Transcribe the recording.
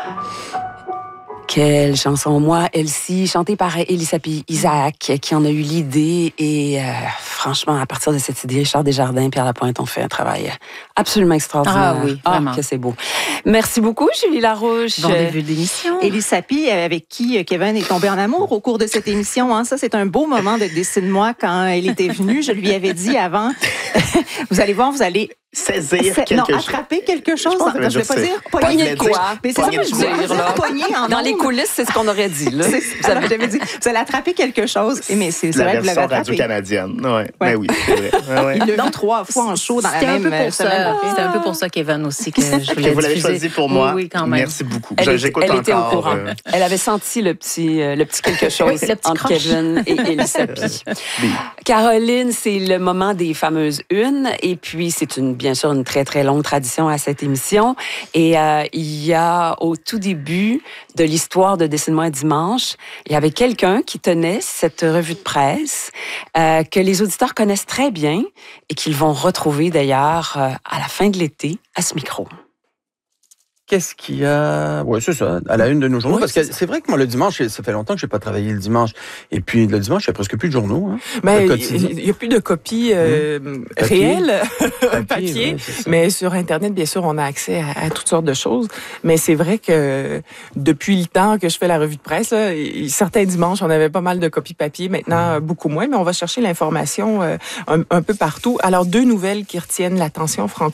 Quelle chanson, moi, Elsie, chantée par Elisabeth Isaac, qui en a eu l'idée. Et franchement, à partir de cette idée, Richard Desjardins et Pierre Lapointe ont fait un travail absolument extraordinaire. Ah oui, vraiment. Que c'est beau. Merci beaucoup, Julie Larouche. Bon début d'émission. Elisabeth, avec qui Kevin est tombé en amour au cours de cette émission. Hein. Ça, c'est un beau moment de Dessine-moi quand elle était venue. Je lui avais dit avant, vous allez voir, vous allez... Saisir quelque chose. Attraper quelque chose. Je Je vais pas dire pogner quoi? Mais c'est ça que je dis. Pogner en Dans les coulisses, c'est ce qu'on aurait dit. Là. J'avais dit, vous allez attraper quelque chose. Mais c'est vrai que vous l'avez attrapé. Radio-canadienne. Ouais. Ben oui, c'est vrai. Il l'a vu 3 fois en show dans la même semaine. C'était un peu pour ça, Kevin, aussi, que je voulais vous l'avez choisi pour moi. Oui, quand même. Merci beaucoup. J'écoute encore. Elle était au courant. Elle avait senti le petit quelque chose entre Kevin et Elisabeth. Caroline, c'est le moment des fameuses unes. Et puis, c'est bien sûr une très, très longue tradition à cette émission. Et il y a au tout début de l'histoire de Dessine-moi un dimanche, il y avait quelqu'un qui tenait cette revue de presse que les auditeurs connaissent très bien et qu'ils vont retrouver d'ailleurs à la fin de l'été à ce micro. Qu'est-ce qu'il y a? Oui, c'est ça, à la une de nos journaux. Oui, parce que c'est vrai que moi, le dimanche, ça fait longtemps que je n'ai pas travaillé le dimanche. Et puis, le dimanche, il n'y a presque plus de journaux. Hein, il n'y a plus de copies réelles, papier. Ouais, mais sur Internet, bien sûr, on a accès à toutes sortes de choses. Mais c'est vrai que depuis le temps que je fais la revue de presse, là, certains dimanches, on avait pas mal de copies papier. Maintenant, beaucoup moins. Mais on va chercher l'information un peu partout. Alors, 2 nouvelles qui retiennent l'attention franco